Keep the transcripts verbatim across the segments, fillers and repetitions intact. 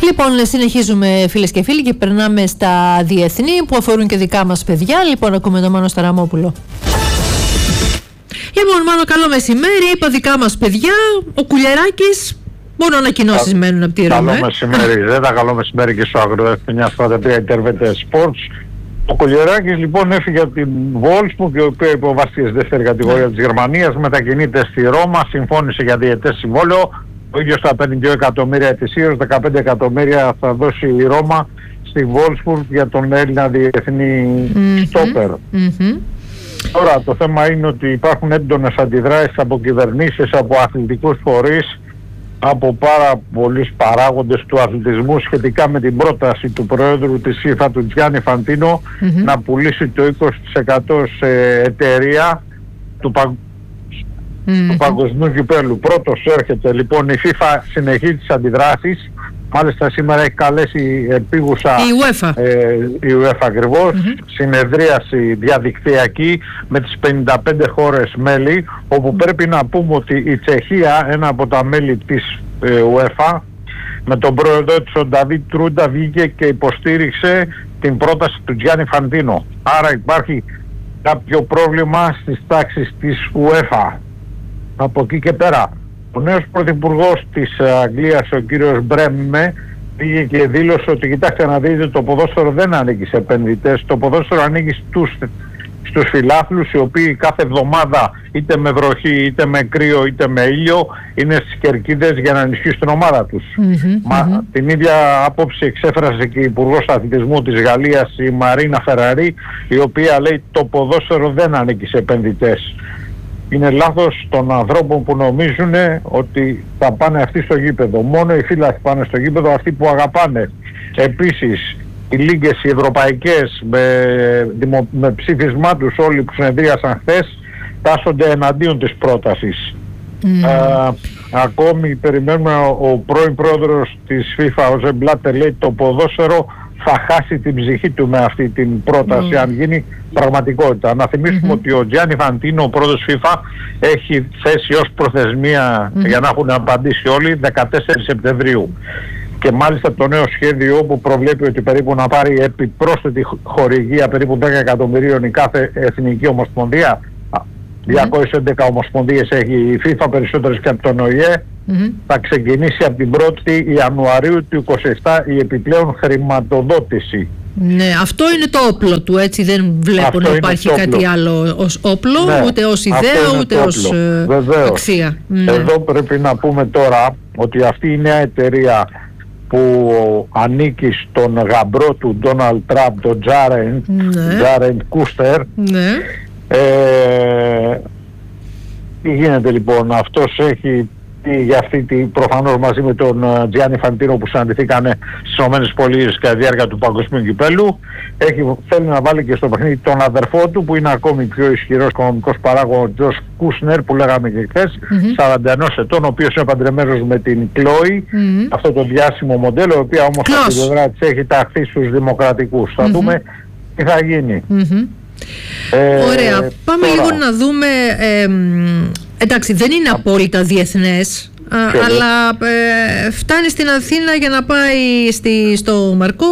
Λοιπόν, συνεχίζουμε φίλες και φίλοι και περνάμε στα διεθνή που αφορούν και δικά μας παιδιά. Λοιπόν, ακούμε τον Μάνο Σταραμόπουλο. Λοιπόν, Μάνο, καλό μεσημέρι. Είπα δικά μας παιδιά. Ο Κουλιεράκης, μόνο ανακοινώσεις Κα... μένουν από τη Ρώμη. Καλό μεσημέρι, Ζέτα. Καλό μεσημέρι και στο Αγροτεχνιά Στρατευτία Ιντερβετέ Sports. Ο Κουλιεράκης λοιπόν έφυγε από την Wolfsburg, η οποία υποβάστηκε στη δεύτερη κατηγορία της Γερμανίας, μετακινείται στη Ρώμα, συμφώνησε για διετές συμβόλαιο. Ο ίδιος θα παίρνει δύο εκατομμύρια ετησίως, δεκαπέντε εκατομμύρια θα δώσει η Ρώμα στη Wolfsburg για τον Έλληνα διεθνή mm-hmm. στόπερ. Mm-hmm. Τώρα το θέμα είναι ότι υπάρχουν έντονες αντιδράσεις από κυβερνήσεις, από αθλητικούς φορείς, από πάρα πολλούς παράγοντες του αθλητισμού σχετικά με την πρόταση του Προέδρου της FIFA, του Τζιάννι Φαντίνο, mm-hmm. να πουλήσει το είκοσι τοις εκατό σε εταιρεία του, πα... mm-hmm. του παγκοσμίου κυπέλλου. Πρώτος έρχεται λοιπόν η FIFA, συνεχίζει τις αντιδράσεις. Μάλιστα σήμερα έχει καλέσει επίγουσα η UEFA, ε, η UEFA ακριβώς, mm-hmm. συνεδρίαση διαδικτυακή με τις πενήντα πέντε χώρες μέλη, όπου mm-hmm. πρέπει να πούμε ότι η Τσεχία, ένα από τα μέλη της ε, UEFA, με τον πρόεδρο της ο Νταβίτ Τρούντα βγήκε και υποστήριξε την πρόταση του Τζιάννι Φαντίνο. Άρα υπάρχει κάποιο πρόβλημα στις τάξεις της UEFA. Από εκεί και πέρα, ο νέος πρωθυπουργός της Αγγλίας, ο κύριος Μπρέμε, πήγε και δήλωσε ότι κοιτάξτε να δείτε, το ποδόσφαιρο δεν ανήκει σε επενδυτές, το ποδόσφαιρο ανήκει στους, στους φιλάθλους, οι οποίοι κάθε εβδομάδα είτε με βροχή, είτε με κρύο, είτε με ήλιο είναι στις κερκίδες για να ενισχύσουν την ομάδα τους. Mm-hmm, Μα, mm-hmm. Την ίδια άποψη εξέφρασε και η Υπουργός Αθλητισμού της Γαλλίας, η Μαρίνα Φεραρί, η οποία λέει το ποδόσφαιρο δεν ανήκει σε επενδυτές. Είναι λάθος των ανθρώπων που νομίζουν ότι θα πάνε αυτοί στο γήπεδο. Μόνο οι φίλοι πάνε στο γήπεδο, αυτοί που αγαπάνε. Επίσης, οι λίγες οι ευρωπαϊκές με, με ψήφισμά τους όλοι που συνεδρίασαν χθες τάσσονται εναντίον της πρότασης. Mm. Α, ακόμη περιμένουμε ο, ο πρώην πρόεδρος της FIFA, ο Ζεμπλάτερ, λέει το ποδόσφαιρο θα χάσει την ψυχή του με αυτή την πρόταση mm. αν γίνει πραγματικότητα. Να θυμίσουμε mm-hmm. ότι ο Τζιάννι Φαντίνο, ο πρόεδρος FIFA, έχει θέσει ως προθεσμία mm-hmm. για να έχουν απαντήσει όλοι δεκατέσσερις Σεπτεμβρίου. Και μάλιστα το νέο σχέδιο που προβλέπει ότι περίπου να πάρει επιπρόσθετη χορηγία περίπου δέκα εκατομμυρίων η κάθε εθνική ομοσπονδία, διακόσιες έντεκα ομοσπονδίες έχει η FIFA, περισσότερες και από τον ΟΗΕ, mm-hmm. θα ξεκινήσει από την πρώτη Ιανουαρίου του είκοσι επτά η επιπλέον χρηματοδότηση. Ναι, αυτό είναι το όπλο του, έτσι δεν βλέπω αυτό να υπάρχει κάτι άλλο ως όπλο, ναι, ούτε ως ιδέα, ούτε ως ε, αξία. Ναι. Εδώ πρέπει να πούμε τώρα ότι αυτή η νέα εταιρεία που ανήκει στον γαμπρό του Ντόναλντ Τραμπ, τον Τζάρεντ, ναι. Τζάρεντ Κούστερ, ναι. ε, τι γίνεται λοιπόν, αυτός έχει για αυτή τη, προφανώς μαζί με τον Τζιάννι Φαντίνο που συναντηθήκανε στις ΗΠΑ κατά τη διάρκεια του παγκοσμίου κυπέλλου, έχει, θέλει να βάλει και στο παιχνίδι τον αδερφό του που είναι ακόμη πιο ισχυρός οικονομικός παράγων, ο Τζος Κούσνερ που λέγαμε και χθες, mm-hmm. σαράντα ένα ετών, ο οποίος είναι παντρεμένος με την Κλόι, mm-hmm. αυτό το διάσημο μοντέλο, η οποία όμως από την πλευρά της έχει ταχθεί στους δημοκρατικούς. Mm-hmm. Θα δούμε τι θα γίνει. Mm-hmm. Ε, Ωραία, πάμε τώρα λίγο να δούμε, ε, εντάξει δεν είναι απόλυτα διεθνές, α, αλλά ε, φτάνει στην Αθήνα για να πάει στη, στο Μαρκό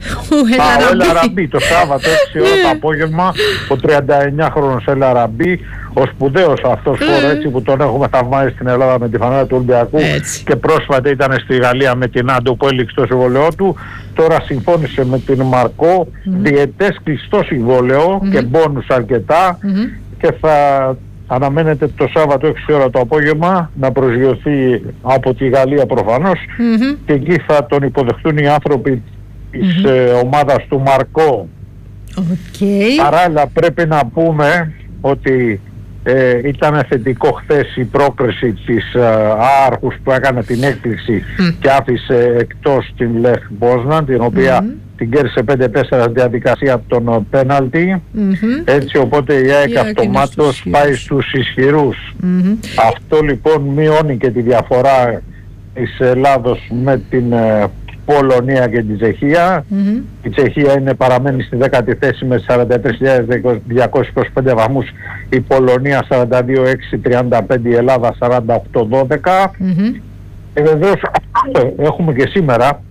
ο Ελαραμπή το Σάββατο έξι ώρα το απόγευμα, ο τριάντα εννιά χρόνος Ελαραμπή, ο σπουδαίος αυτός φόρο, έτσι που τον έχουμε θαυμάσει στην Ελλάδα με τη φανέλα του Ολυμπιακού, έτσι. Και πρόσφατα ήταν στη Γαλλία με την Άντο που έληξε το συμβόλαιό του. Τώρα συμφώνησε με την Μαρκό, mm-hmm. διετές κλειστό συμβόλαιο mm-hmm. και μπόνους αρκετά mm-hmm. και θα αναμένεται το Σάββατο έξι ώρα το απόγευμα να προσγειωθεί από τη Γαλλία προφανώς mm-hmm. και εκεί θα τον υποδεχτούν οι άνθρωποι της mm-hmm. ε, ομάδας του Μαρκό. Okay. Παράλληλα πρέπει να πούμε ότι ε, ήταν θετικό χθες η πρόκριση της ε, Άρχους που έκανε την έκπληξη mm. και άφησε εκτός την Λεχ Πόσναν, την οποία mm. την κέρδισε πέντε τέσσερα στη διαδικασία από τον πέναλτι. Mm-hmm. Έτσι οπότε η ΑΕΚ yeah, αυτομάτως πάει στους ισχυρούς. Mm-hmm. Αυτό λοιπόν μειώνει και τη διαφορά της Ελλάδος με την ε, Πολωνία και την Τσεχία. Mm-hmm. Η Τσεχία είναι, παραμένει στη δέκατη θέση με σαράντα τρεις χιλιάδες διακόσιους είκοσι πέντε βαθμούς, η Πολωνία σαράντα δύο χιλιάδες εξακόσιους τριάντα πέντε, η Ελλάδα σαράντα οκτώ χιλιάδες δώδεκα. Mm-hmm. Και βεβαίως έχουμε και σήμερα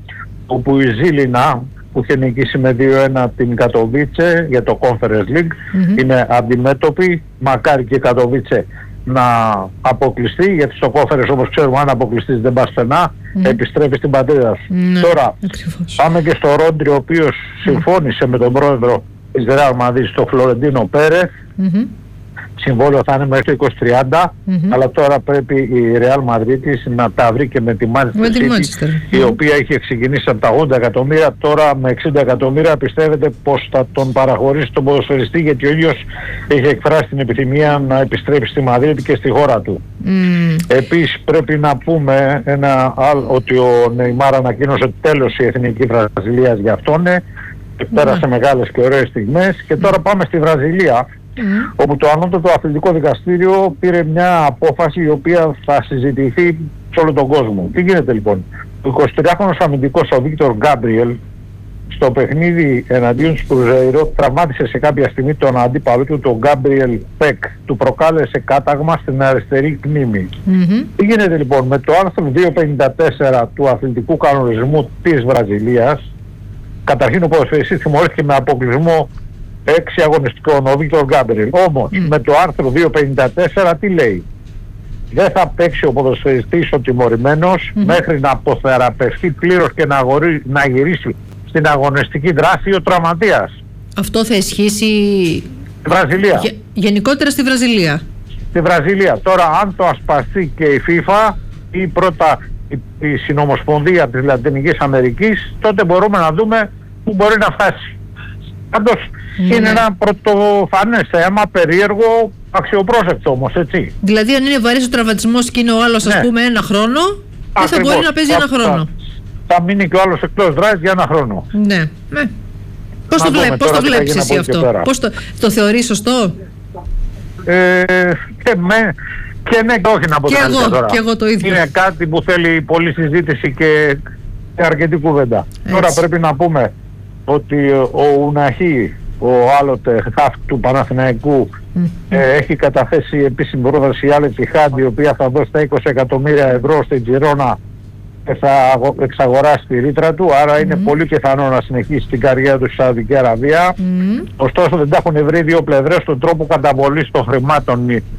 όπου η Ζήλινα, που είχε νικήσει με δύο ένα την Κατοβίτσε για το Conference League, mm-hmm. είναι αντιμέτωπη. Μακάρι και η Κατοβίτσε να αποκλειστεί, γιατί στο Conference, όπως ξέρουμε, αν αποκλειστείς δεν πας στενά, mm-hmm. επιστρέφει στην πατρίδα σου. Mm-hmm. Τώρα Ακριβώς. πάμε και στο Ρόντρι, ο οποίος mm-hmm. συμφώνησε με τον πρόεδρο της Ρεάλ Μαδρίτης, τον Φλωρεντίνο Πέρεθ. Mm-hmm. Συμβόλαιο θα είναι μέχρι το είκοσι τριάντα, mm-hmm. αλλά τώρα πρέπει η Real Madrid να τα βρει και με τη Manchester City, η mm-hmm. οποία είχε ξεκινήσει από τα ογδόντα εκατομμύρια, τώρα με εξήντα εκατομμύρια πιστεύετε πως θα τον παραχωρήσει τον ποδοσφαιριστή, γιατί ο ίδιος είχε εκφράσει την επιθυμία να επιστρέψει στη Μαδρίτη και στη χώρα του. Mm. Επίσης πρέπει να πούμε ένα άλλο, ότι ο Νεϊμάρ ανακοίνωσε τέλος η Εθνική Βραζιλίας για αυτόν, και πέρασε mm. μεγάλες και ωραίες στιγμές, και τώρα πάμε στη Βραζιλία. Mm. όπου το Ανώτατο Αθλητικό Δικαστήριο πήρε μια απόφαση η οποία θα συζητηθεί σε όλο τον κόσμο. Τι γίνεται λοιπόν? Ο εικοσιτριάχρονος αμυντικός ο Βίκτορ Γκάμπριελ στο παιχνίδι εναντίον του Κρουζέιρο τραυμάτισε σε κάποια στιγμή τον αντίπαλο του, τον Γκάμπριελ Πεκ. Του προκάλεσε κάταγμα στην αριστερή κνήμη. Mm-hmm. Τι γίνεται λοιπόν? Με το άρθρο διακόσια πενήντα τέσσερα του αθλητικού κανονισμού της Βραζιλίας, καταρχήν ο ποδοσφαιριστής τιμωρήθηκε με αποκλεισμό έξι αγωνιστικών, ο Βίκτορ Γκάμπριελ. Όμως mm. με το άρθρο διακόσια πενήντα τέσσερα τι λέει? Δεν θα παίξει ο ποδοσφαιριστής ο τιμωρημένος mm. μέχρι να αποθεραπευτεί πλήρως και να, αγορί, να γυρίσει στην αγωνιστική δράση ο τραυματίας. Αυτό θα ισχύσει στη Βραζιλία. Γε, γενικότερα στη Βραζιλία. Στη Βραζιλία. Τώρα αν το ασπαστεί και η FIFA ή πρώτα η, η Συνομοσπονδία της Λατινικής Αμερικής, τότε μπορούμε να δούμε που μπορεί να φτάσει. Πάντως mm. είναι ένα πρωτοφανές θέμα, περίεργο, αξιοπρόσεκτο όμως, έτσι. Δηλαδή αν είναι βαρύς ο τραυματισμός και είναι ο άλλος, ναι, ας πούμε ένα χρόνο, δεν θα μπορεί να παίζει ένα χρόνο. Θα, θα μείνει και ο άλλος εκτός δράσης για ένα χρόνο. Ναι, ναι. Πώς το, βλέ, πώς το βλέπεις εσύ αυτό? Πώς το, το θεωρείς σωστό? Ε, και, με, και ναι και όχι, να πω. Και εγώ, τώρα. Και εγώ το ίδιο. Είναι κάτι που θέλει πολλή συζήτηση και, και αρκετή κουβέντα. Έτσι. Τώρα πρέπει να πούμε ότι ο Ουναχή, ο άλλοτε χαφ του Παναθηναϊκού, mm. ε, έχει καταθέσει επίσημη πρόταση η Al Ittihad, η οποία θα δώσει τα είκοσι εκατομμύρια ευρώ στην Τζιρόνα και θα εξαγοράσει τη ρήτρα του, άρα mm. είναι πολύ πιθανό να συνεχίσει την καριέρα του στη Σαουδική Αραβία. Mm. Ωστόσο δεν τα έχουν βρει δύο πλευρές τον τρόπο καταβολής των χρημάτων. Η,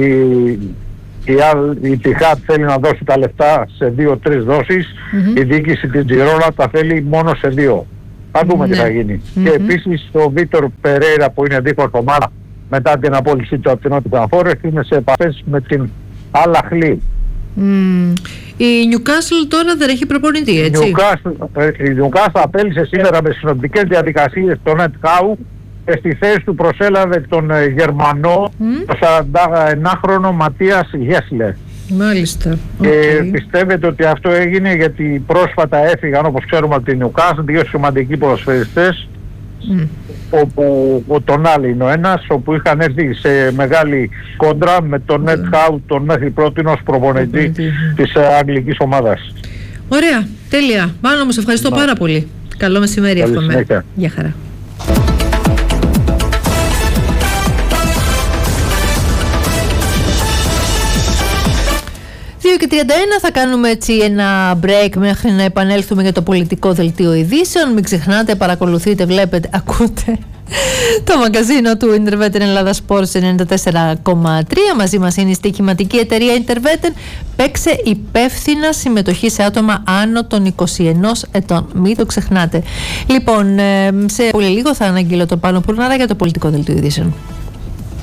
η Al Ittihad θέλει να δώσει τα λεφτά σε δύο-τρεις δόσεις, mm-hmm. η διοίκηση της Τζιρόνα τα θέλει μόνο σε δύο. Θα δούμε, ναι, τι θα γίνει. Mm-hmm. Και επίσης ο Βίτορ Περέιρα, που είναι δίχως ομάδα μετά την απόλυση του από την Νότια Φόρεστ, είναι σε επαφές με την Al Ahly. Mm. Η Newcastle τώρα δεν έχει προπονητή, έτσι? Η Newcastle απέλυσε σήμερα με συνοπτικές διαδικασίες τον Ed Howe και στη θέση του προσέλαβε τον Γερμανό, mm. το σαρανταενάχρονο Ματίας Γέσλε. Μάλιστα. Και okay. πιστεύετε ότι αυτό έγινε γιατί πρόσφατα έφυγαν, όπως ξέρουμε, από την Newcastle δύο σημαντικοί ποδοσφαιριστές, mm. όπου ο τον άλλο είναι ο ένας, όπου είχαν έρθει σε μεγάλη κόντρα με τον Ned Howe, τον μέχρι πρώτην ως προπονητή mm. της uh, αγγλικής ομάδας. Ωραία, τέλεια. Μάνο, μου ευχαριστώ yeah. πάρα πολύ. Καλό μεσημέρι, εύχομαι. Γεια χαρά. δύο και τριάντα ένα, θα κάνουμε έτσι ένα break μέχρι να επανέλθουμε για το πολιτικό δελτίο ειδήσεων. Μην ξεχνάτε, παρακολουθείτε, βλέπετε, ακούτε το μαγκαζίνο του Intervetten Ελλάδα Sports ενενήντα τέσσερα κόμμα τρία. Μαζί μας είναι η στοιχηματική εταιρεία Intervetten. Παίξε υπεύθυνα, συμμετοχή σε άτομα άνω των είκοσι ενός ετών. Μην το ξεχνάτε. Λοιπόν, σε πολύ λίγο θα αναγγείλω τον Πάνο Πουρνάρα για το πολιτικό δελτίο ειδήσεων.